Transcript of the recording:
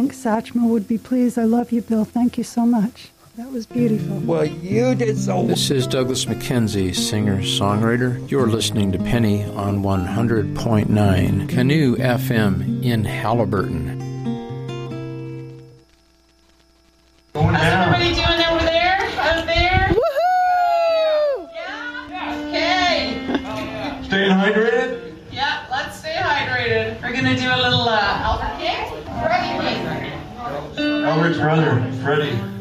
think Satchmo would be pleased. I love you, Bill. Thank you so much. That was beautiful. Well, you did so. This is Douglas McKenzie, singer-songwriter. You're listening to Penny on 100.9 Canoe FM in Halliburton. How's everybody doing over there? Out there? Woohoo! Yeah? Okay. Staying hydrated? Yeah, let's stay hydrated. We're going to do a little alpha kick. Freddie, Albert's brother, Freddie.